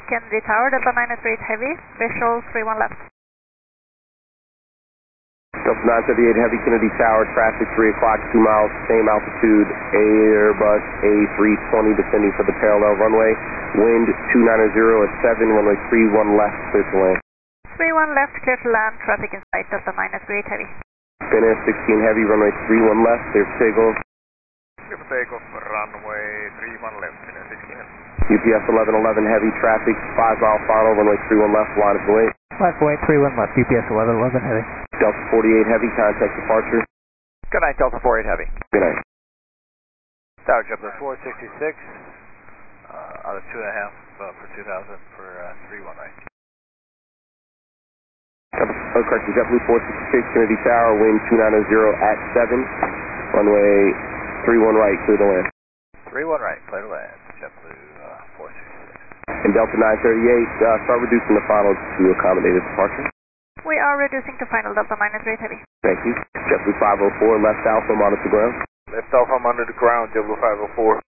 Kennedy Tower, Delta 938 Heavy, visual 31 left. Delta 938 Heavy, Kennedy Tower, traffic 3 o'clock, 2 miles, same altitude, Airbus A320 descending for the parallel runway, wind 290 at 7, runway 31 left, clear to land. 31 left, clear to land, traffic in sight, Delta 938 Heavy. Finnair 16 Heavy, runway 31 left, clear for takeoff. Clear for takeoff, runway 31 left, Finnair 16 Heavy. UPS 1111 Heavy, traffic 5 mile final, runway 31 left, line of way. 5.31 left, UPS 1111 Heavy. Delta 48 Heavy, contact departure. Good night, Delta 48 Heavy. Good night. Tower JetBlue 466, out of 2.5 for 2000 for 31 right. Correct, JetBlue 466, Kennedy Tower, wind 290 at 7, runway 31 right, clear to land. 31 right, clear to land, JetBlue 466. And Delta 938, start reducing the final to accommodate a departure. We are reducing to final, Delta 938 Heavy. Thank you. JetBlue 504, left Alpha, monitor ground. Left Alpha, I'm under the ground, JetBlue 504.